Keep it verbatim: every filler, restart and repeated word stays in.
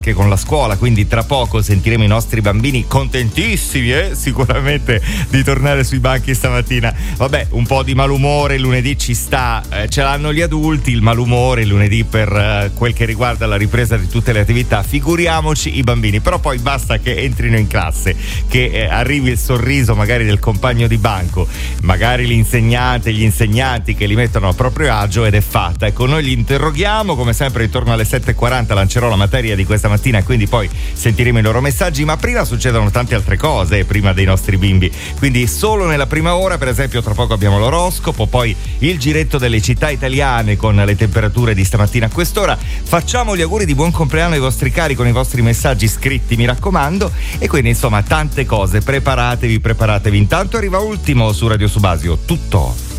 che con la scuola, quindi tra poco sentiremo i nostri bambini contentissimi eh, sicuramente di tornare sui banchi stamattina. Vabbè, un po' di malumore il lunedì ci sta, eh, ce l'hanno gli adulti il malumore il lunedì per eh, quel che riguarda la ripresa di tutte le attività, figuriamoci i bambini. Però poi basta che entrino in classe, che eh, arrivi il sorriso magari del compagno di banco, magari l'insegnante, gli insegnanti che li mettono a proprio agio, ed è fatta. Ecco, noi li interroghiamo come sempre intorno alle sette e quaranta, lancerò la materia di questa mattina e quindi poi sentiremo i loro messaggi, ma prima succedono tante altre cose prima dei nostri bimbi, quindi solo nella prima ora, per esempio tra poco abbiamo l'oroscopo, poi il giretto delle città italiane con le temperature di stamattina a quest'ora. Facciamo gli auguri di buon compleanno ai vostri cari con i vostri messaggi scritti, mi raccomando, e quindi insomma tante cose, preparatevi preparatevi intanto arriva Ultimo su Radio Subasio, tutto.